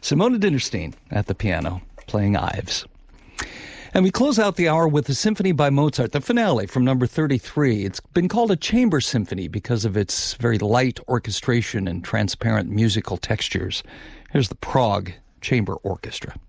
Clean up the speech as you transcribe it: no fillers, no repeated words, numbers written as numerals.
Simona Dinnerstein at the piano, playing Ives. And we close out the hour with a symphony by Mozart, the finale from number 33. It's been called a chamber symphony because of its very light orchestration and transparent musical textures. Here's the Prague Chamber Orchestra.